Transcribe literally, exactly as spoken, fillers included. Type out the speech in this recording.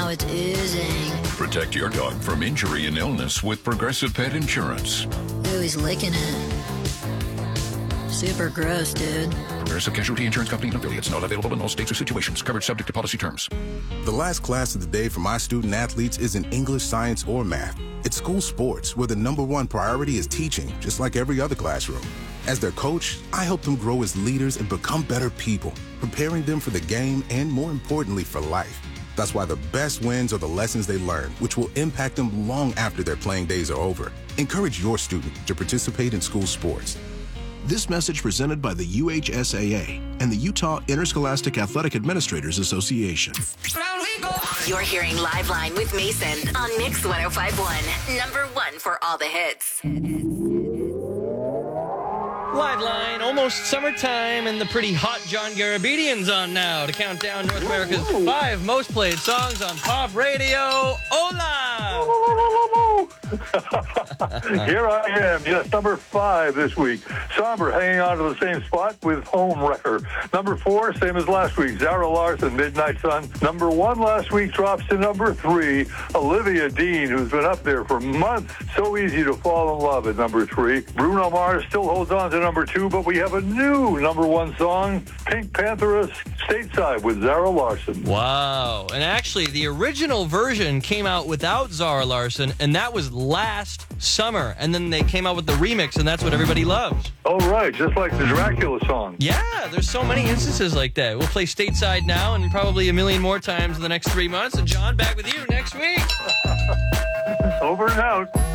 it's oozing. Protect your dog from injury and illness with Progressive Pet Insurance. Ooh, he's licking it. Super gross, dude. Progressive Casualty Insurance Company and affiliates. Not available in all states or situations. Coverage subject to policy terms. The last class of the day for my student athletes isn't English, science, or math. It's school sports, where the number one priority is teaching, just like every other classroom. As their coach, I help them grow as leaders and become better people, preparing them for the game and, more importantly, for life. That's why the best wins are the lessons they learn, which will impact them long after their playing days are over. Encourage your student to participate in school sports. This message presented by the U H S A A and the Utah Interscholastic Athletic Administrators Association. You're hearing Liveline with Mason on Mix one oh five point one. Number one for all the hits. Liveline, almost summertime, and the pretty hot John Garabedian's on now to count down North America's five most played songs on pop radio. Hola! Here I am, yes, number five this week. Somber hanging on to the same spot with Home Wrecker. Number four, same as last week, Zara Larson, Midnight Sun. Number one last week drops to number three, Olivia Dean, who's been up there for months. So easy to fall in love at number three. Bruno Mars still holds on to number two, but we have a new number one song, Pink Panther Stateside with Zara Larson. Wow. And actually, the original version came out without Zara Larson, and that was last summer. And then they came out with the remix, and that's what everybody loves. Oh, right. Just like the Dracula song. Yeah, there's so many instances like that. We'll play Stateside now and probably a million more times in the next three months. And John, back with you next week. Over and out.